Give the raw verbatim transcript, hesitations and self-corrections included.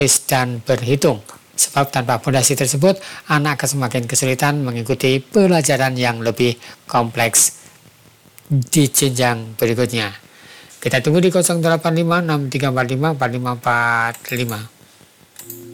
dan berhitung. Sebab tanpa fondasi tersebut, anak akan semakin kesulitan mengikuti pelajaran yang lebih kompleks di jenjang berikutnya. Kita tunggu di nol delapan lima enam tiga empat lima empat lima empat lima.